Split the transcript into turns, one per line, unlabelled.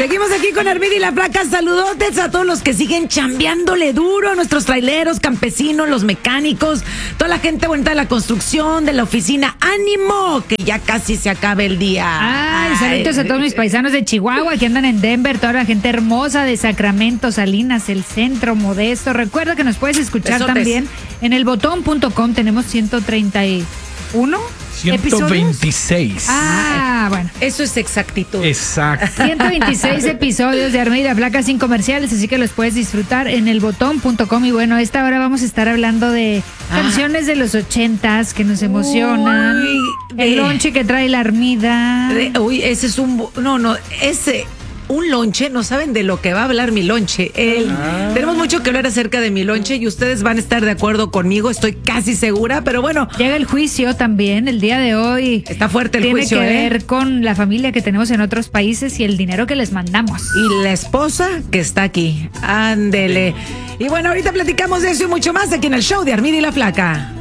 Seguimos aquí con Armida y la Flaca. Saludotes a todos los que siguen chambeándole duro, nuestros traileros, campesinos, los mecánicos, toda la gente bonita de la construcción, de la oficina. ¡Ánimo! Que ya casi se acabe el día.
Ay, saludos a todos mis paisanos de Chihuahua que andan en Denver, toda la gente hermosa de Sacramento, Salinas, el centro, Modesto. Recuerda que nos puedes escuchar
Besotes.
También en elbotón.com. Tenemos 131
126.
Bueno.
Eso es exactitud.
Exacto.
126 episodios de Armida y la Flaca sin comerciales, así que los puedes disfrutar en elbotón.com. Y bueno, a esta hora vamos a estar hablando de canciones de los 80s que nos emocionan.
Uy,
el lonche que trae la Armida.
Ese es un... un lonche, no saben de lo que va a hablar mi lonche. Tenemos mucho que hablar acerca de mi lonche y ustedes van a estar de acuerdo conmigo, estoy casi segura, pero bueno.
Llega el juicio también el día de hoy.
Está fuerte el juicio,
Tiene que ver con la familia que tenemos en otros países y el dinero que les mandamos.
Y la esposa que está aquí. Ándele. Y bueno, ahorita platicamos de eso y mucho más aquí en el show de Armida y la Flaca.